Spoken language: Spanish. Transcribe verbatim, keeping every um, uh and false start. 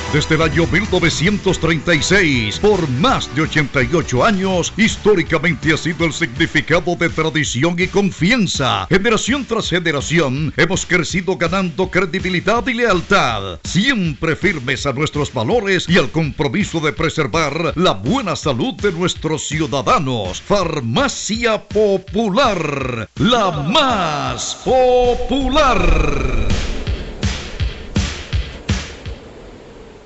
Desde el año mil novecientos treinta y seis, por más de ochenta y ocho años, históricamente ha sido el significado de tradición y confianza. Generación tras generación, hemos crecido ganando credibilidad y lealtad, siempre firmes a nuestros valores y al compromiso de preservar la buena salud de nuestros ciudadanos. Farmacia Popular, la más popular.